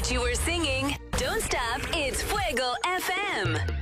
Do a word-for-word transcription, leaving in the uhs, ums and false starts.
bet you were singing. Don't stop, it's Fuego F M.